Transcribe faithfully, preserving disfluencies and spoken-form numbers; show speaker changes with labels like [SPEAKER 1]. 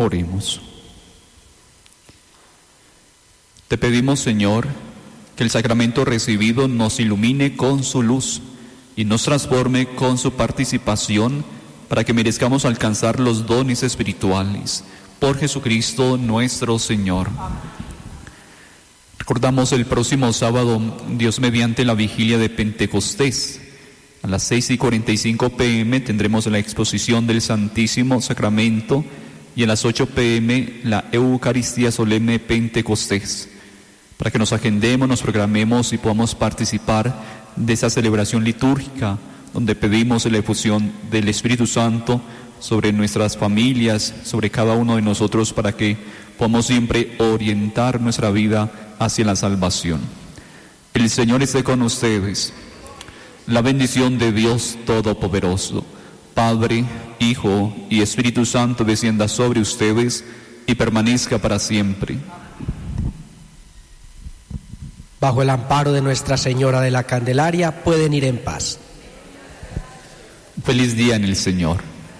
[SPEAKER 1] Oremos. Te pedimos, Señor, que el sacramento recibido nos ilumine con su luz y nos transforme con su participación para que merezcamos alcanzar los dones espirituales. Por Jesucristo nuestro Señor. Recordamos el próximo sábado, Dios mediante, la vigilia de Pentecostés. A las seis y cuarenta y cinco pm tendremos la exposición del Santísimo Sacramento y a las ocho pm la Eucaristía Solemne Pentecostés. Para que nos agendemos, nos programemos y podamos participar de esa celebración litúrgica donde pedimos la efusión del Espíritu Santo sobre nuestras familias, sobre cada uno de nosotros, para que podamos siempre orientar nuestra vida hacia la salvación. El Señor esté con ustedes. La bendición de Dios Todopoderoso, Padre, Hijo y Espíritu Santo, descienda sobre ustedes y permanezca para siempre.
[SPEAKER 2] Bajo el amparo de Nuestra Señora de la Candelaria pueden ir en paz.
[SPEAKER 1] Feliz día en el Señor.